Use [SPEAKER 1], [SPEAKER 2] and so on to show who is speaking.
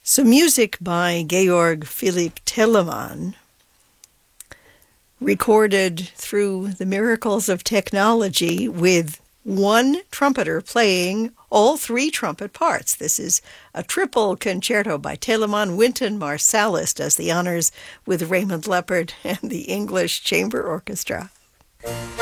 [SPEAKER 1] So music by Georg Philipp Telemann, recorded through the miracles of technology with one trumpeter playing all three trumpet parts. This is a triple concerto by Telemann. Wynton Marsalis does the honors with Raymond Leppard and the English Chamber Orchestra.